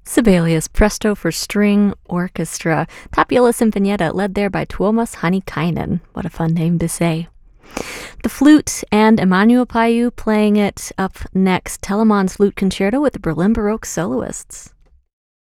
Sibelius Presto for String Orchestra. Tapiola Sinfonietta, led there by Tuomas Hanikainen. What a fun name to say. The flute and Emmanuel Paiu playing it up next. Telemann's Flute Concerto with the Berlin Baroque Soloists.